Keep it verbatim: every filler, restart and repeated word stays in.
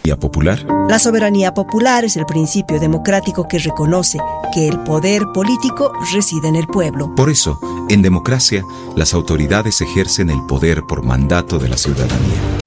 soberanía popular? La soberanía popular es el principio democrático que reconoce que el poder político reside en el pueblo. Por eso, en democracia, las autoridades ejercen el poder por mandato de la ciudadanía.